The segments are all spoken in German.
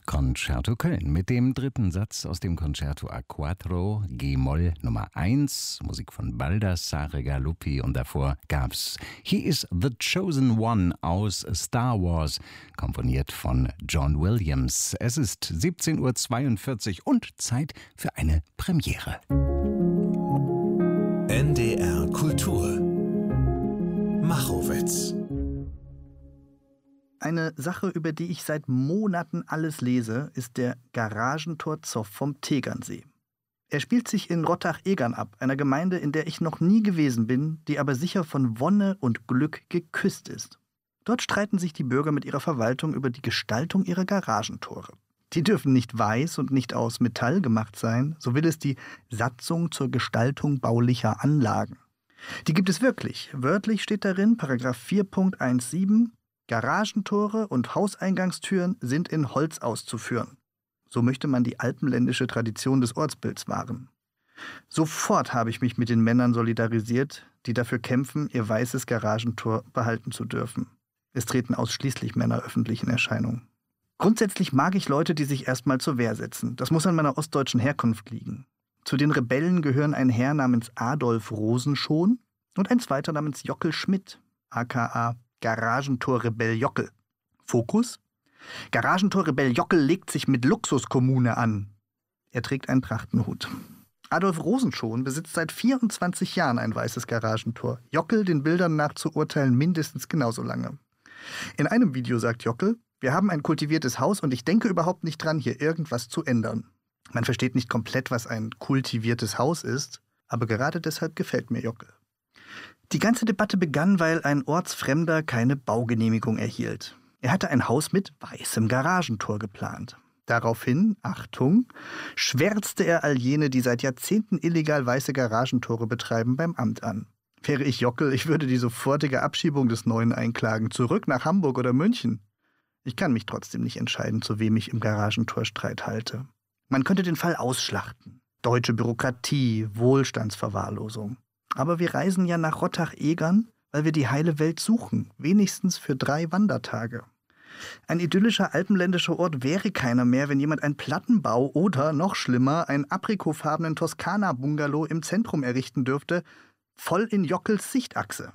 Concerto Köln mit dem dritten Satz aus dem Concerto A4 G-Moll Nummer 1, Musik von Baldassare Galuppi, und davor gab's He is the Chosen One aus Star Wars, komponiert von John Williams. Es ist 17:42 Uhr und Zeit für eine Premiere. NDR Kultur Machowitz. Eine Sache, über die ich seit Monaten alles lese, ist der Garagentor-Zoff vom Tegernsee. Er spielt sich in Rottach-Egern ab, einer Gemeinde, in der ich noch nie gewesen bin, die aber sicher von Wonne und Glück geküsst ist. Dort streiten sich die Bürger mit ihrer Verwaltung über die Gestaltung ihrer Garagentore. Die dürfen nicht weiß und nicht aus Metall gemacht sein, so will es die Satzung zur Gestaltung baulicher Anlagen. Die gibt es wirklich. Wörtlich steht darin, Paragraph 4.17, Garagentore und Hauseingangstüren sind in Holz auszuführen. So möchte man die alpenländische Tradition des Ortsbilds wahren. Sofort habe ich mich mit den Männern solidarisiert, die dafür kämpfen, ihr weißes Garagentor behalten zu dürfen. Es treten ausschließlich Männer öffentlich in Erscheinung. Grundsätzlich mag ich Leute, die sich erstmal zur Wehr setzen. Das muss an meiner ostdeutschen Herkunft liegen. Zu den Rebellen gehören ein Herr namens Adolf Rosenschon und ein zweiter namens Jockel Schmidt, aka Garagentor-Rebell Jockel. Fokus: Garagentor-Rebell Jockel legt sich mit Luxuskommune an. Er trägt einen Trachtenhut. Adolf Rosenschon besitzt seit 24 Jahren ein weißes Garagentor. Jockel den Bildern nach zu urteilen mindestens genauso lange. In einem Video sagt Jockel: Wir haben ein kultiviertes Haus und ich denke überhaupt nicht dran, hier irgendwas zu ändern. Man versteht nicht komplett, was ein kultiviertes Haus ist, aber gerade deshalb gefällt mir Jockel. Die ganze Debatte begann, weil ein Ortsfremder keine Baugenehmigung erhielt. Er hatte ein Haus mit weißem Garagentor geplant. Daraufhin, Achtung, schwärzte er all jene, die seit Jahrzehnten illegal weiße Garagentore betreiben, beim Amt an. Wäre ich Jockel, ich würde die sofortige Abschiebung des Neuen einklagen, zurück nach Hamburg oder München. Ich kann mich trotzdem nicht entscheiden, zu wem ich im Garagentorstreit halte. Man könnte den Fall ausschlachten. Deutsche Bürokratie, Wohlstandsverwahrlosung. Aber wir reisen ja nach Rottach-Egern, weil wir die heile Welt suchen, wenigstens für 3 Wandertage. Ein idyllischer alpenländischer Ort wäre keiner mehr, wenn jemand einen Plattenbau oder, noch schlimmer, einen aprikotfarbenen Toskana-Bungalow im Zentrum errichten dürfte, voll in Jockels Sichtachse.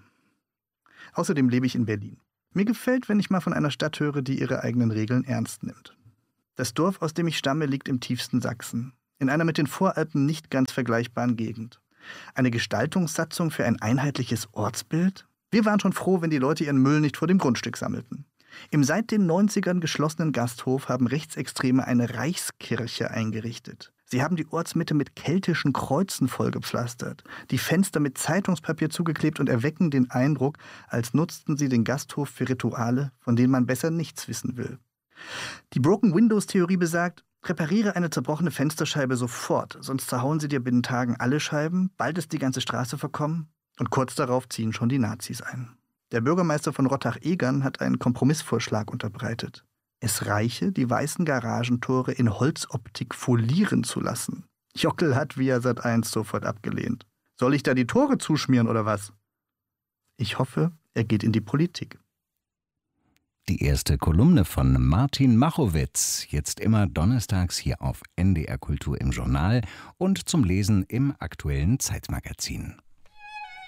Außerdem lebe ich in Berlin. Mir gefällt, wenn ich mal von einer Stadt höre, die ihre eigenen Regeln ernst nimmt. Das Dorf, aus dem ich stamme, liegt im tiefsten Sachsen, in einer mit den Voralpen nicht ganz vergleichbaren Gegend. Eine Gestaltungssatzung für ein einheitliches Ortsbild? Wir waren schon froh, wenn die Leute ihren Müll nicht vor dem Grundstück sammelten. Im seit den 90ern geschlossenen Gasthof haben Rechtsextreme eine Reichskirche eingerichtet. Sie haben die Ortsmitte mit keltischen Kreuzen vollgepflastert, die Fenster mit Zeitungspapier zugeklebt und erwecken den Eindruck, als nutzten sie den Gasthof für Rituale, von denen man besser nichts wissen will. Die Broken-Windows-Theorie besagt, repariere eine zerbrochene Fensterscheibe sofort, sonst zerhauen sie dir binnen Tagen alle Scheiben, bald ist die ganze Straße verkommen und kurz darauf ziehen schon die Nazis ein. Der Bürgermeister von Rottach-Egern hat einen Kompromissvorschlag unterbreitet. Es reiche, die weißen Garagentore in Holzoptik folieren zu lassen. Jockel hat via Sat.1 sofort abgelehnt. Soll ich da die Tore zuschmieren oder was? Ich hoffe, er geht in die Politik. Die erste Kolumne von Martin Machowitz, jetzt immer donnerstags hier auf NDR Kultur im Journal und zum Lesen im aktuellen Zeitmagazin.